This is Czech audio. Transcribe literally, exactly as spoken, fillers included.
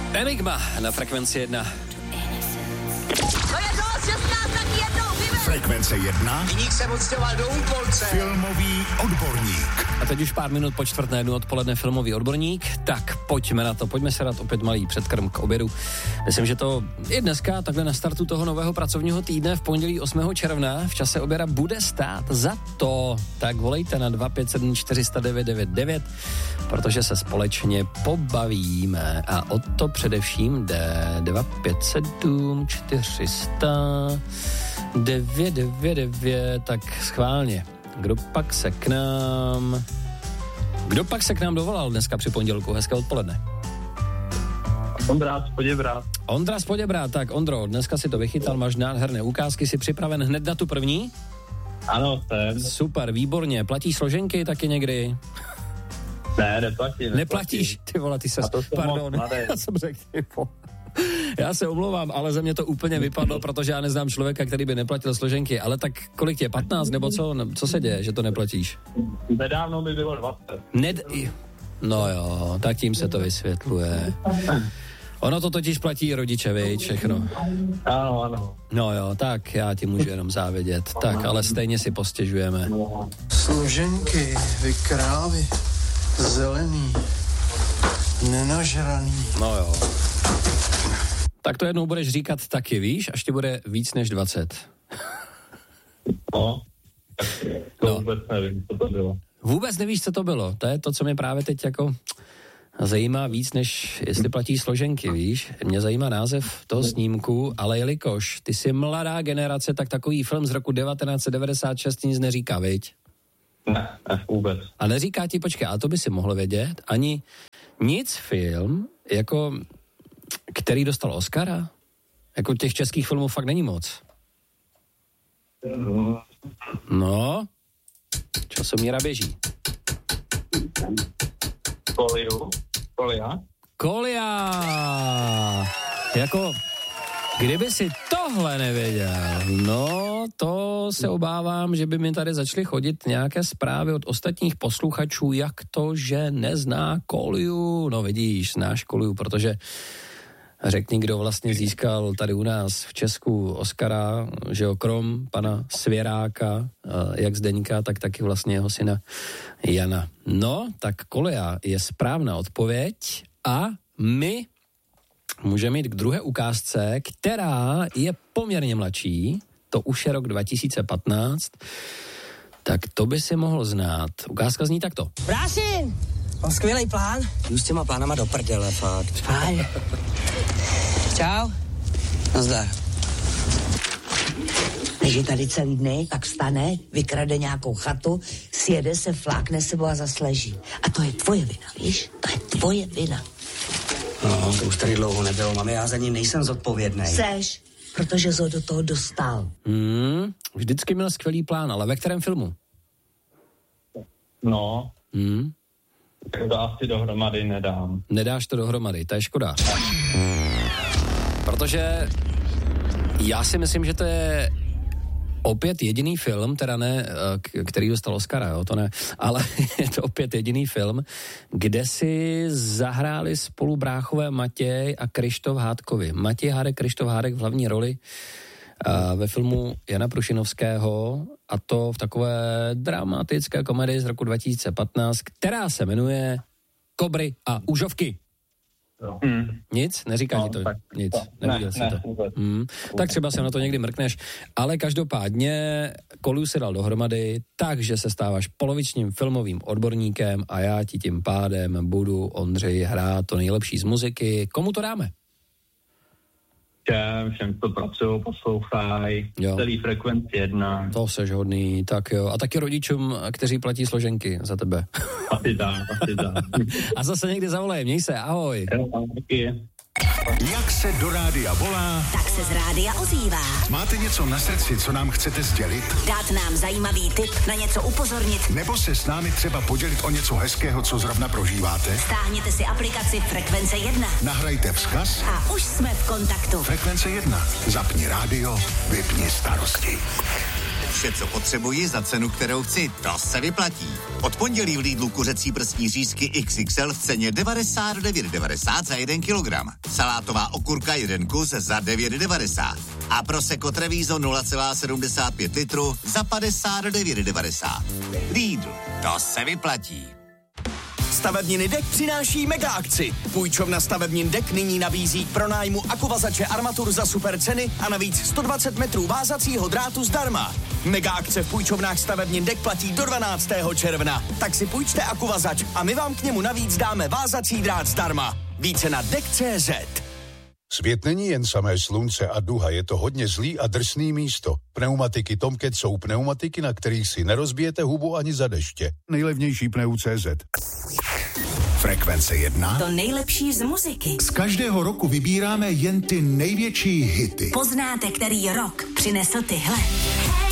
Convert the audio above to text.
Enigma na Frekvenci jedna. To je dost, že jsi nás taky jednou vyvedl. Frekvence jedna. Viník se odstěhoval do Úpolce. Filmový odborník. A teď už pár minut po čtvrt na jednu odpoledne filmový odborník. Tak pojďme na to, pojďme se dát opět malý předkrm k obědu. Myslím, že to i dneska, takhle na startu toho nového pracovního týdne v pondělí osmého června v čase oběda bude stát za to. Tak volejte na dva pět sedm čtyři nula devět devět devět, protože se společně pobavíme. A o to především jde dva pět sedm čtyři nula devět devět devět, tak schválně. Kdo pak se k nám... Kdo pak se k nám dovolal dneska při pondělku? Hezké odpoledne. Ondra z Poděbrad. Ondra z Poděbrad, tak Ondro, dneska si to vychytal, máš nádherné ukázky, jsi připraven hned na tu první? Ano, jsem. Super, výborně. Platíš složenky taky někdy? Ne, neplatím. Neplatíš? Ty vole, ty se... Pardon, já jsem řekl, ty vole. Já se omlouvám, ale ze mě to úplně vypadlo, protože já neznám člověka, který by neplatil složenky. Ale tak kolik tě, patnáct nebo co? Co se děje, že to neplatíš? Nedávno mi bylo dvacet. Ned... No jo, tak tím se to vysvětluje. Ono to totiž platí rodiče, viď, všechno. Ano, ano. No jo, tak já ti můžu jenom závidět. Tak, ale stejně si postěžujeme. Složenky, vy krávy, zelený, nenažraný. No jo. Tak to jednou budeš říkat taky, víš, až ti bude víc než dvacet. No, to no. Vůbec nevím, co to bylo. Vůbec nevíš, co to bylo. To je to, co mě právě teď jako zajímá víc, než jestli platí složenky, víš. Mě zajímá název toho snímku, ale jelikož ty jsi mladá generace, tak takový film z roku devatenáct set devadesát šest nic neříká, viď? Ne, ne, vůbec. A neříká ti, počkej, a to by si mohl vědět, ani nic film, jako, který dostal Oscara? Jako těch českých filmů fakt není moc. No, časomíra běží. Koliu, Kolia. Kolia! Jako, kdyby si tohle nevěděl, no, to se obávám, že by mi tady začaly chodit nějaké zprávy od ostatních posluchačů, jak to, že nezná Koliu. No vidíš, znáš Koliu, protože řekni, kdo vlastně získal tady u nás v Česku Oscara, že jo, krom pana Svěráka, jak Zdeňka, tak taky vlastně jeho syna Jana. No, tak Kolia je správná odpověď a my můžeme jít k druhé ukázce, která je poměrně mladší, to už je rok dva tisíce patnáct, tak to by si mohl znát. Ukázka zní takto. Brásin, mám skvělej plán. Jdu s těma plánama do prdele, fakt. Fajn. Čau. Nazdar. Leží tady celý dny, tak vstane, vykrade nějakou chatu, sjede se, flákne sebou a zas leží. A to je tvoje vina, víš? To je tvoje vina. No, to už tady dlouho nebylo, mami, já za ní nejsem zodpovědnej. Seš, protože jsi ho do toho dostal. Hmm, vždycky měl skvělý plán, ale ve kterém filmu? No, Hmm. to asi dohromady nedám. Nedáš to dohromady, to je škoda. Protože já si myslím, že to je opět jediný film, teda ne, který dostal Oscara, jo, to ne, ale je to opět jediný film, kde si zahráli spolu bráchové Matěj a Krištof Hádkovi. Matěj Hádek, Krištof Hádek v hlavní roli a ve filmu Jana Prušinovského, a to v takové dramatické komedii z roku dva tisíce patnáct, která se jmenuje Kobry a užovky. Hmm. Nic? Neříká No, ti to tak, nic? to, Neviděl ne, jsi ne, to? vůbec. Hmm. Tak třeba se na to někdy mrkneš. Ale každopádně Koliu si dal dohromady, takže se stáváš polovičním filmovým odborníkem a já ti tím pádem budu, Ondřej, hrát to nejlepší z muziky. Komu to dáme? Všem, všem, co pracují, poslouchají, Jo. celý Frekvenci jedna. To seš hodný, tak jo. A taky rodičům, kteří platí složenky za tebe. Asi tak, asi tak. A zase někdy zavolej, měj se, ahoj. Jo, taky. Jak se do rádia volá? Tak se z rádia ozývá. Máte něco na srdci, co nám chcete sdělit? Dát nám zajímavý tip, na něco upozornit. Nebo se s námi třeba podělit o něco hezkého, co zrovna prožíváte? Stáhněte si aplikaci Frekvence jedna. Nahrajte vzkaz. A už jsme v kontaktu. Frekvence jedna. Zapni rádio, vypni starosti. Vše, co potřebuji za cenu, kterou chci, to se vyplatí. Od pondělí v Lidlu kuřecí prsní řízky iks iks el v ceně devadesát devět devadesát za jeden kilogram. Salátová okurka jeden kus za devět devadesát. A Prosecco Treviso nula celá sedmdesát pět litru za padesát devět devadesát. Lidl, to se vyplatí. Stavebniny Dek přináší mega akci. Půjčovna Stavebnin Dek nyní nabízí k pronájmu akuvazače armatur za super ceny a navíc sto dvacet metrů vázacího drátu zdarma. Mega akce v půjčovnách Stavebnin Dek platí do dvanáctého června. Tak si půjčte akuvazač a my vám k němu navíc dáme vázací drát zdarma. Více na dek tečka cé zet. Svět není jen samé slunce a duha, je to hodně zlý a drsný místo. Pneumatiky Tomcat jsou pneumatiky, na kterých si nerozbijete hubu ani za deště. Nejlevnější pneu tečka cé zet. Frekvence jedna. To nejlepší z muziky. Z každého roku vybíráme jen ty největší hity. Poznáte, který rok přinesl tyhle.